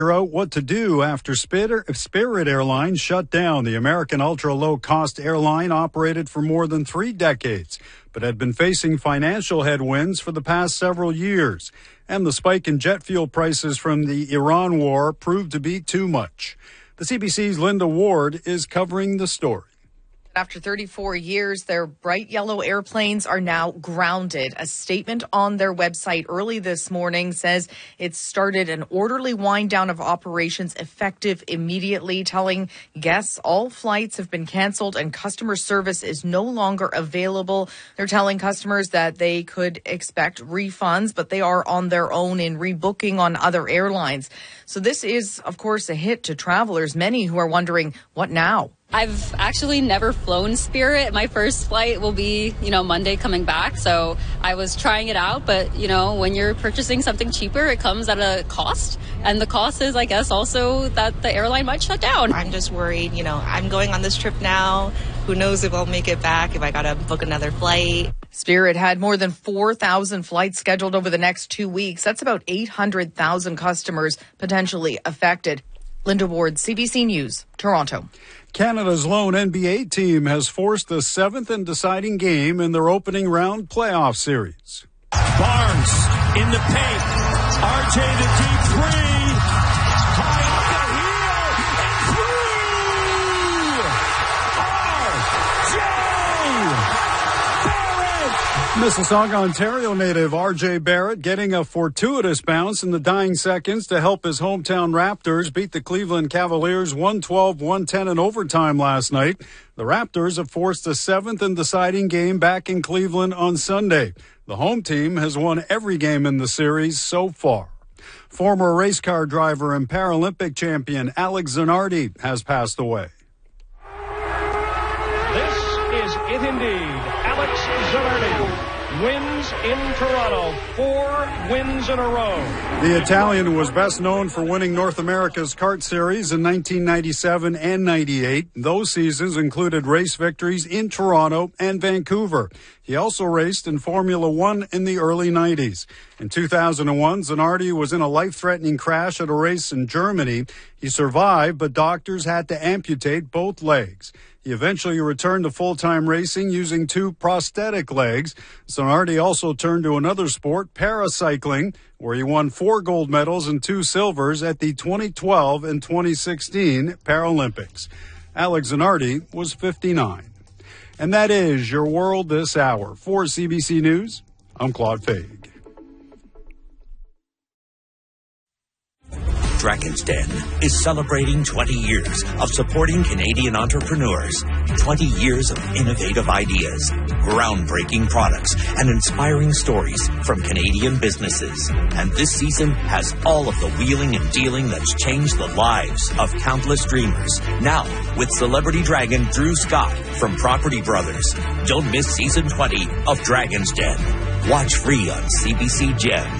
out what to do after Spirit Airlines shut down. The American ultra-low-cost airline operated for more than 3 decades, but had been facing financial headwinds for the past several years. And the spike in jet fuel prices from the Iran war proved to be too much. The CBC's Linda Ward is covering the story. After 34 years, their bright yellow airplanes are now grounded. A statement on their website early this morning says it started an orderly wind down of operations effective immediately, telling guests all flights have been canceled and customer service is no longer available. They're telling customers that they could expect refunds, but they are on their own in rebooking on other airlines. So this is, of course, a hit to travelers, many who are wondering, what now? I've actually never flown Spirit. My first flight will be, Monday coming back. So I was trying it out. But, when you're purchasing something cheaper, it comes at a cost. And the cost is, I guess, also that the airline might shut down. I'm just worried, I'm going on this trip now. Who knows if I'll make it back, if I got to book another flight. Spirit had more than 4,000 flights scheduled over the next 2 weeks. That's about 800,000 customers potentially affected. Linda Ward, CBC News, Toronto. Canada's lone NBA team has forced the 7th and deciding game in their opening round playoff series. Barnes in the paint. RJ the deep three. High off the heel and through. RJ Barrett. Mississauga, Ontario native RJ Barrett getting a fortuitous bounce in the dying seconds to help his hometown Raptors beat the Cleveland Cavaliers 112-110 in overtime last night. The Raptors have forced the 7th and deciding game back in Cleveland on Sunday. The home team has won every game in the series so far. Former race car driver and Paralympic champion Alex Zanardi has passed away. This is it indeed. Alex Zanardi wins in Toronto, 4 wins in a row. The Italian was best known for winning North America's kart series in 1997 and 98. Those seasons included race victories in Toronto and Vancouver. He also raced in Formula One in the early 90s. In 2001, Zanardi was in a life-threatening crash at a race in Germany. He survived, but doctors had to amputate both legs. He eventually returned to full-time racing using 2 prosthetic legs. Zanardi also turned to another sport, paracycling, where he won 4 gold medals and 2 silvers at the 2012 and 2016 Paralympics. Alex Zanardi was 59. And that is your world this hour. For CBC News, I'm Claude Faig. Dragon's Den is celebrating 20 years of supporting Canadian entrepreneurs, 20 years of innovative ideas, groundbreaking products, and inspiring stories from Canadian businesses. And this season has all of the wheeling and dealing that's changed the lives of countless dreamers. Now, with celebrity dragon Drew Scott from Property Brothers. Don't miss season 20 of Dragon's Den. Watch free on CBC Gem.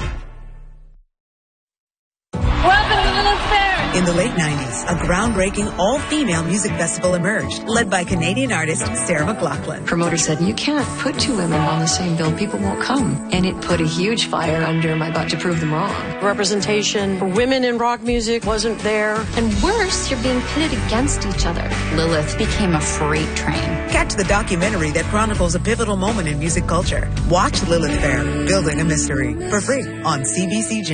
In the late 90s, a groundbreaking all-female music festival emerged, led by Canadian artist Sarah McLachlan. Promoter said, you can't put 2 women on the same bill. People won't come. And it put a huge fire under my butt to prove them wrong. Representation for women in rock music wasn't there. And worse, you're being pitted against each other. Lilith became a freight train. Catch the documentary that chronicles a pivotal moment in music culture. Watch Lilith Fair, Building a Mystery, for free on CBC Gem.